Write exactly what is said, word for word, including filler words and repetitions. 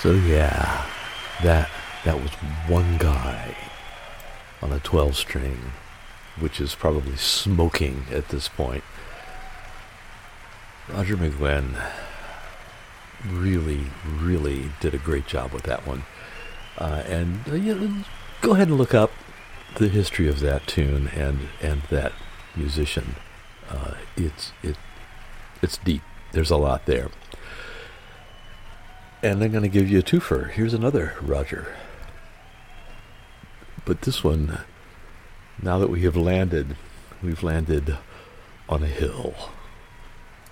So yeah, that that was one guy on a twelve string, which is probably smoking at this point. Roger McGuinn really, really did a great job with that one. Uh, and uh, you know, go ahead and look up the history of that tune and and that musician. Uh, it's it it's deep. There's a lot there. And I'm going to give you a twofer. Here's another Roger. But this one, now that we have landed, we've landed on a hill.